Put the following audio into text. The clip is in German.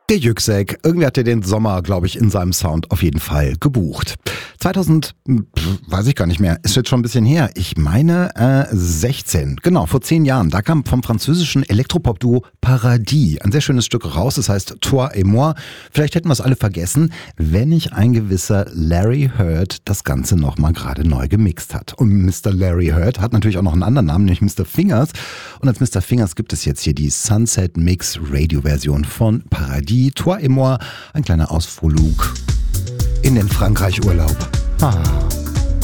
Der Yüksek, irgendwie hat er den Sommer, glaube ich, in seinem Sound auf jeden Fall gebucht. 2000, weiß ich gar nicht mehr, ist jetzt schon ein bisschen her. Ich meine 16, genau, vor 10 Jahren. Da kam vom französischen Elektropop-Duo Paradis ein sehr schönes Stück raus. Das heißt Toi et moi. Vielleicht hätten wir es alle vergessen, wenn nicht ein gewisser Larry Heard das Ganze nochmal gerade neu gemixt hat. Und Mr. Larry Heard hat natürlich auch noch einen anderen Namen, nämlich Mr. Fingers. Und als Mr. Fingers gibt es jetzt hier die Sunset Mix Radio-Version von Paradis. Toi et moi, ein kleiner Ausflug in den Frankreich-Urlaub.